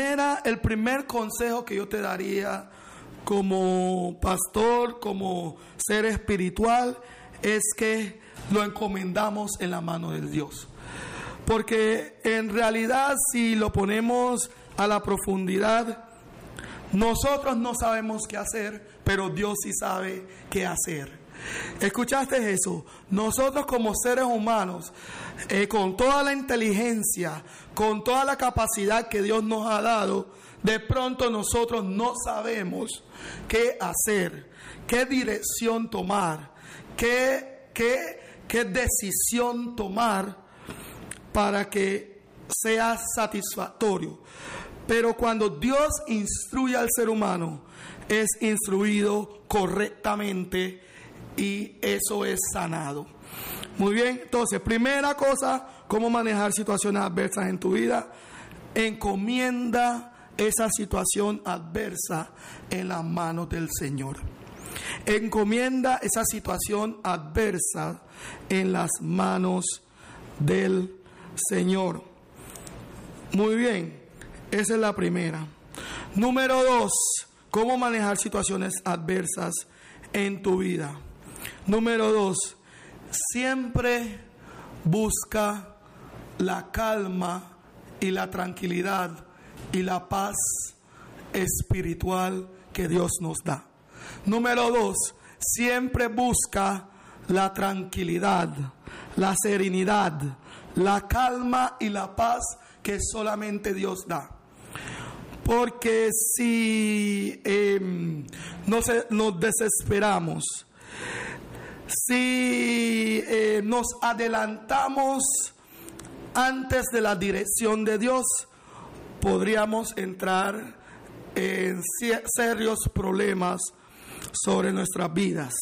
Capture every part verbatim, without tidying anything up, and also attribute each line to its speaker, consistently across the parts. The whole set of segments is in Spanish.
Speaker 1: Era el primer consejo que yo te daría como pastor, como ser espiritual, es que lo encomendamos en la mano de Dios. Porque en realidad, si lo ponemos a la profundidad, nosotros no sabemos qué hacer, pero Dios sí sabe qué hacer. ¿Escuchaste eso? Nosotros como seres humanos, eh, con toda la inteligencia, con toda la capacidad que Dios nos ha dado, de pronto nosotros no sabemos qué hacer, qué dirección tomar, qué, qué, qué decisión tomar para que sea satisfactorio. Pero cuando Dios instruye al ser humano, es instruido correctamente y eso es sanado. Muy bien, entonces, primera cosa, cómo manejar situaciones adversas en tu vida. Encomienda esa situación adversa en las manos del Señor. Encomienda esa situación adversa en las manos del Señor. Muy bien, esa es la primera. Número dos, cómo manejar situaciones adversas en tu vida. Número dos, siempre busca la calma y la tranquilidad y la paz espiritual que Dios nos da. Número dos, siempre busca la tranquilidad, la serenidad, la calma y la paz que solamente Dios da. Porque si eh, nos, nos desesperamos, si eh, nos adelantamos antes de la dirección de Dios, podríamos entrar en serios problemas sobre nuestras vidas.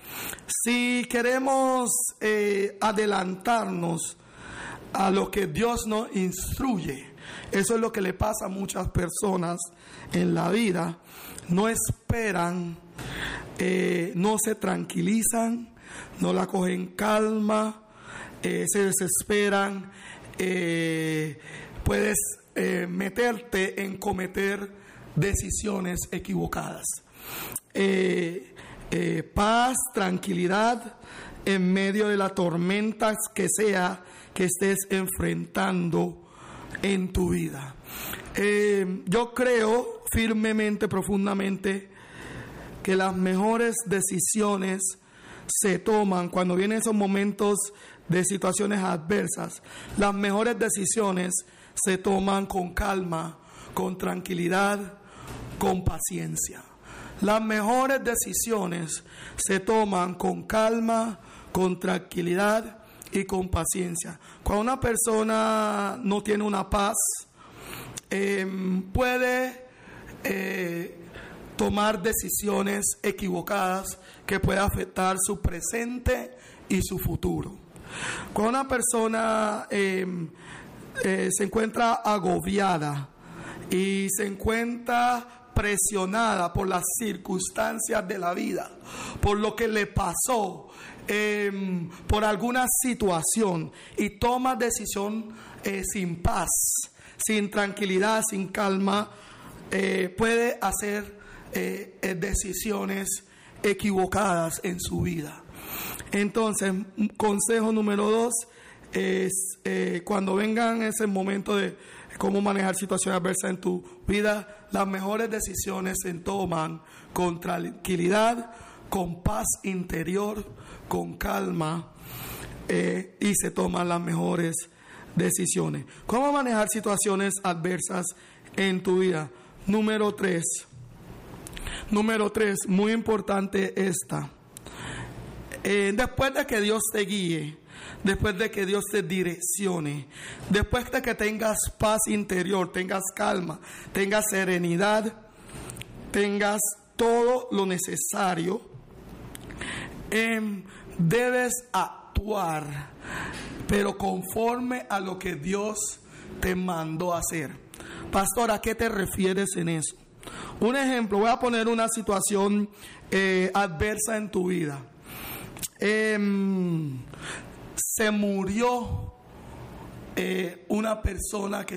Speaker 1: Si queremos eh, adelantarnos a lo que Dios nos instruye, eso es lo que le pasa a muchas personas en la vida. No esperan, eh, no se tranquilizan, no la cogen calma, eh, se desesperan. Eh, puedes eh, meterte en cometer decisiones equivocadas. Eh, eh, paz, tranquilidad en medio de las tormentas que sea que estés enfrentando en tu vida. Eh, yo creo firmemente, profundamente, que las mejores decisiones se toman cuando vienen esos momentos de situaciones adversas. Las mejores decisiones se toman con calma, con tranquilidad, con paciencia. Las mejores decisiones se toman con calma, con tranquilidad y con paciencia. Cuando una persona no tiene una paz, eh, puede eh, tomar decisiones equivocadas que pueden afectar su presente y su futuro. Cuando una persona eh, eh, se encuentra agobiada y se encuentra presionada por las circunstancias de la vida, por lo que le pasó, eh, por alguna situación, y toma decisión eh, sin paz, sin tranquilidad, sin calma, eh, puede hacer eh, eh, decisiones equivocadas en su vida. Entonces, consejo número dos es eh, cuando vengan ese momento de cómo manejar situaciones adversas en tu vida, las mejores decisiones se toman con tranquilidad, con paz interior, con calma, eh, y se toman las mejores decisiones. ¿Cómo manejar situaciones adversas en tu vida? Número tres. Número tres, muy importante esta. Eh, después de que Dios te guíe, después de que Dios te direccione, después de que tengas paz interior, tengas calma, tengas serenidad, tengas todo lo necesario, eh, debes actuar, pero conforme a lo que Dios te mandó a hacer. Pastor, ¿a qué te refieres en eso? Un ejemplo, voy a poner una situación eh, adversa en tu vida. Eh, se murió eh, una persona que